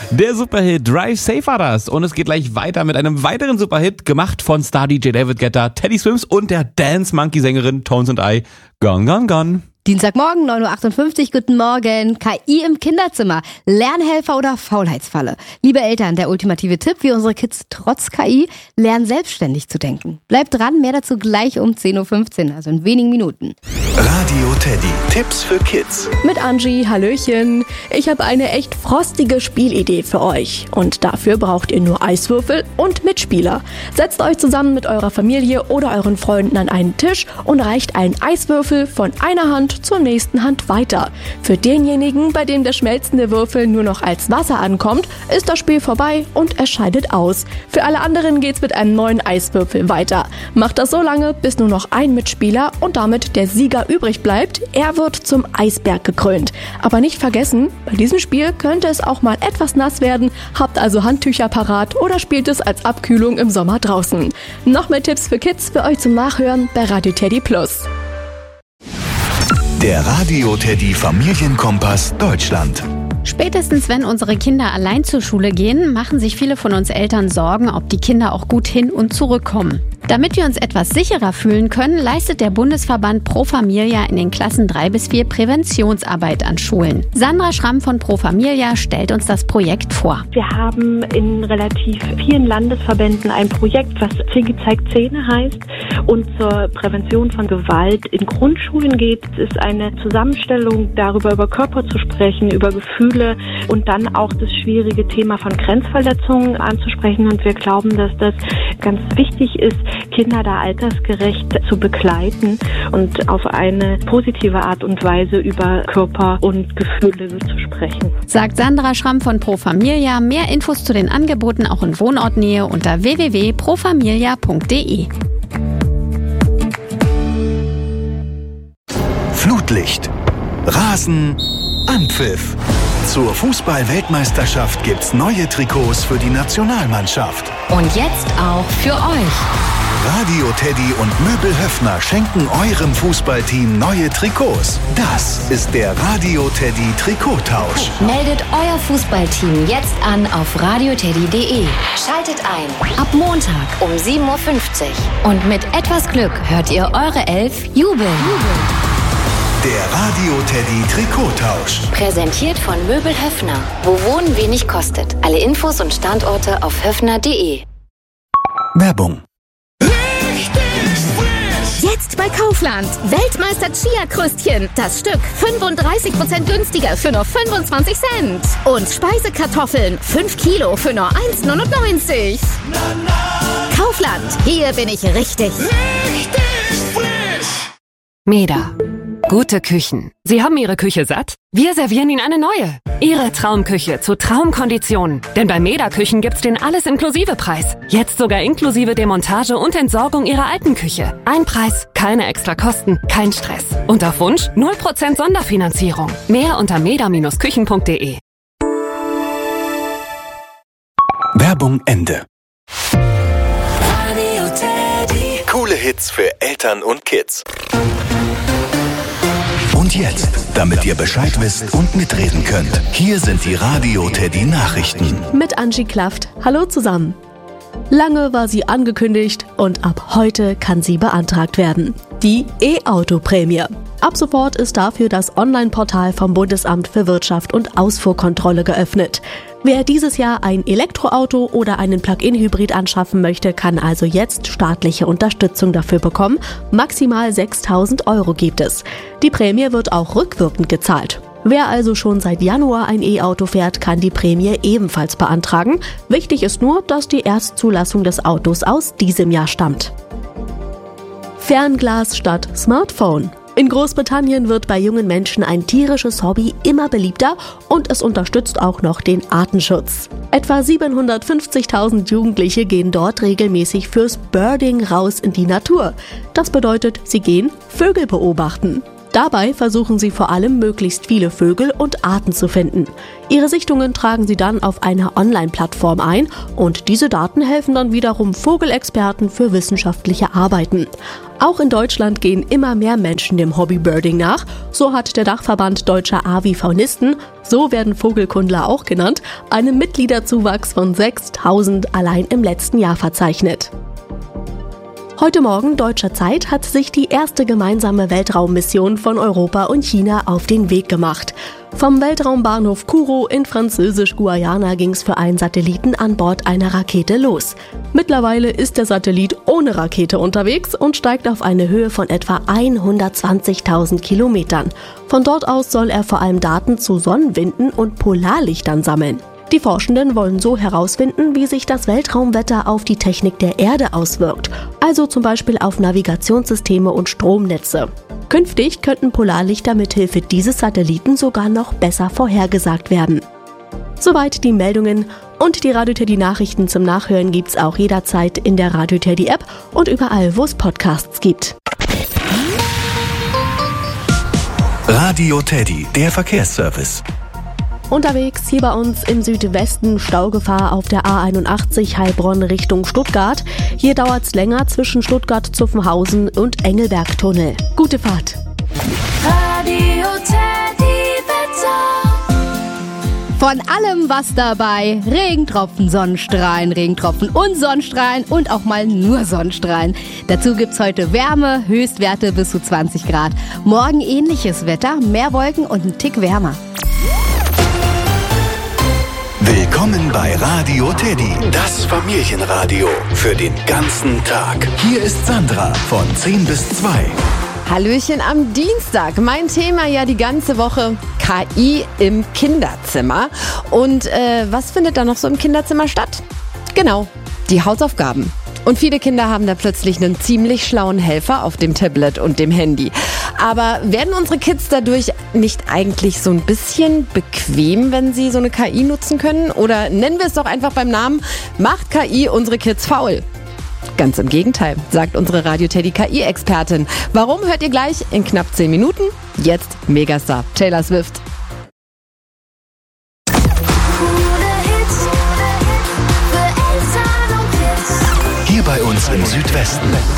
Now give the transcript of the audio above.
Der Superhit Drive Safe war das. Und es geht gleich weiter mit einem weiteren Superhit, gemacht von Star-DJ David Guetta, Teddy Swims und der Dance-Monkey-Sängerin Tones and I. Gone, gone, gone. Dienstagmorgen, 9.58 Uhr, guten Morgen. KI im Kinderzimmer, Lernhelfer oder Faulheitsfalle? Liebe Eltern, der ultimative Tipp, wie unsere Kids trotz KI lernen, selbstständig zu denken. Bleibt dran, mehr dazu gleich um 10.15 Uhr, also in wenigen Minuten. Radio Teddy, Tipps für Kids. Mit Angie, hallöchen. Ich habe eine echt frostige Spielidee für euch. Und dafür braucht ihr nur Eiswürfel und Mitspieler. Setzt euch zusammen mit eurer Familie oder euren Freunden an einen Tisch und reicht einen Eiswürfel von einer Hand zur nächsten Hand weiter. Für denjenigen, bei dem der schmelzende Würfel nur noch als Wasser ankommt, ist das Spiel vorbei und er scheidet aus. Für alle anderen geht's mit einem neuen Eiswürfel weiter. Macht das so lange, bis nur noch ein Mitspieler und damit der Sieger übrig bleibt. Er wird zum Eisberg gekrönt. Aber nicht vergessen, bei diesem Spiel könnte es auch mal etwas nass werden. Habt also Handtücher parat oder spielt es als Abkühlung im Sommer draußen. Noch mehr Tipps für Kids für euch zum Nachhören bei Radio Teddy Plus. Der Radio Teddy Familienkompass Deutschland. Spätestens wenn unsere Kinder allein zur Schule gehen, machen sich viele von uns Eltern Sorgen, ob die Kinder auch gut hin und zurückkommen. Damit wir uns etwas sicherer fühlen können, leistet der Bundesverband Pro Familia in den Klassen 3 bis 4 Präventionsarbeit an Schulen. Sandra Schramm von Pro Familia stellt uns das Projekt vor. Wir haben in relativ vielen Landesverbänden ein Projekt, was Zinke zeigt Zähne heißt und zur Prävention von Gewalt in Grundschulen geht. Es ist eine Zusammenstellung darüber, über Körper zu sprechen, über Gefühle und dann auch das schwierige Thema von Grenzverletzungen anzusprechen. Und wir glauben, dass das ganz wichtig ist, Kinder da altersgerecht zu begleiten und auf eine positive Art und Weise über Körper und Gefühle zu sprechen. Sagt Sandra Schramm von Pro Familia. Mehr Infos zu den Angeboten auch in Wohnortnähe unter www.profamilia.de. Flutlicht, Rasen, Anpfiff. Zur Fußball-Weltmeisterschaft gibt's neue Trikots für die Nationalmannschaft. Und jetzt auch für euch. Radio Teddy und Möbel Höffner schenken eurem Fußballteam neue Trikots. Das ist der Radio Teddy Trikottausch. Meldet euer Fußballteam jetzt an auf radioteddy.de. Schaltet ein. Ab Montag um 7.50 Uhr. Und mit etwas Glück hört ihr eure Elf jubeln. Der Radio Teddy Trikottausch. Präsentiert von Möbel Höffner. Wo Wohnen wenig kostet. Alle Infos und Standorte auf höffner.de. Werbung. Jetzt bei Kaufland. Weltmeister Chia-Kröstchen. Das Stück 35% günstiger für nur 25 Cent. Und Speisekartoffeln 5 Kilo für nur 1,99. Kaufland. Hier bin ich richtig. Meda. Gute Küchen. Sie haben Ihre Küche satt? Wir servieren Ihnen eine neue. Ihre Traumküche zu Traumkonditionen. Denn bei Meda Küchen gibt's den Alles-Inklusive-Preis. Jetzt sogar inklusive Demontage und Entsorgung Ihrer alten Küche. Ein Preis, keine extra Kosten, kein Stress. Und auf Wunsch 0% Sonderfinanzierung. Mehr unter meda-küchen.de. Werbung Ende. Coole Hits für Eltern und Kids. Und jetzt, damit ihr Bescheid wisst und mitreden könnt, hier sind die Radio Teddy Nachrichten. Mit Angie Klaft. Hallo zusammen. Lange war sie angekündigt und ab heute kann sie beantragt werden. Die E-Auto-Prämie. Ab sofort ist dafür das Online-Portal vom Bundesamt für Wirtschaft und Ausfuhrkontrolle geöffnet. Wer dieses Jahr ein Elektroauto oder einen Plug-in-Hybrid anschaffen möchte, kann also jetzt staatliche Unterstützung dafür bekommen. Maximal 6.000 € gibt es. Die Prämie wird auch rückwirkend gezahlt. Wer also schon seit Januar ein E-Auto fährt, kann die Prämie ebenfalls beantragen. Wichtig ist nur, dass die Erstzulassung des Autos aus diesem Jahr stammt. Fernglas statt Smartphone. In Großbritannien wird bei jungen Menschen ein tierisches Hobby immer beliebter und es unterstützt auch noch den Artenschutz. Etwa 750.000 Jugendliche gehen dort regelmäßig fürs Birding raus in die Natur. Das bedeutet, sie gehen Vögel beobachten. Dabei versuchen sie vor allem, möglichst viele Vögel und Arten zu finden. Ihre Sichtungen tragen sie dann auf einer Online-Plattform ein und diese Daten helfen dann wiederum Vogelexperten für wissenschaftliche Arbeiten. Auch in Deutschland gehen immer mehr Menschen dem Hobbybirding nach. So hat der Dachverband Deutscher Avifaunisten, so werden Vogelkundler auch genannt, einen Mitgliederzuwachs von 6.000 allein im letzten Jahr verzeichnet. Heute Morgen deutscher Zeit hat sich die erste gemeinsame Weltraummission von Europa und China auf den Weg gemacht. Vom Weltraumbahnhof Kourou in Französisch-Guayana ging es für einen Satelliten an Bord einer Rakete los. Mittlerweile ist der Satellit ohne Rakete unterwegs und steigt auf eine Höhe von etwa 120.000 Kilometern. Von dort aus soll er vor allem Daten zu Sonnenwinden und Polarlichtern sammeln. Die Forschenden wollen so herausfinden, wie sich das Weltraumwetter auf die Technik der Erde auswirkt, also zum Beispiel auf Navigationssysteme und Stromnetze. Künftig könnten Polarlichter mithilfe dieses Satelliten sogar noch besser vorhergesagt werden. Soweit die Meldungen und die Radio Teddy Nachrichten zum Nachhören gibt's auch jederzeit in der Radio Teddy App und überall, wo es Podcasts gibt. Radio Teddy, der Verkehrsservice. Unterwegs hier bei uns im Südwesten Staugefahr auf der A81 Heilbronn Richtung Stuttgart. Hier dauert's länger zwischen Stuttgart-Zuffenhausen und Engelberg-Tunnel. Gute Fahrt! Radio Teddy Wetter. Von allem was dabei. Regentropfen, Sonnenstrahlen, Regentropfen und Sonnenstrahlen und auch mal nur Sonnenstrahlen. Dazu gibt's heute Wärme, Höchstwerte bis zu 20 Grad. Morgen ähnliches Wetter, mehr Wolken und ein Tick wärmer. Willkommen bei Radio Teddy, das Familienradio für den ganzen Tag. Hier ist Sandra von 10 bis 2. Hallöchen am Dienstag. Mein Thema ja die ganze Woche KI im Kinderzimmer. Und was findet da noch so im Kinderzimmer statt? Genau, die Hausaufgaben. Und viele Kinder haben da plötzlich einen ziemlich schlauen Helfer auf dem Tablet und dem Handy. Aber werden unsere Kids dadurch nicht eigentlich so ein bisschen bequem, wenn sie so eine KI nutzen können? Oder nennen wir es doch einfach beim Namen, macht KI unsere Kids faul? Ganz im Gegenteil, sagt unsere Radio Teddy KI-Expertin. Warum, hört ihr gleich in knapp 10 Minuten? Jetzt Megastar Taylor Swift. Hier bei uns im Südwesten.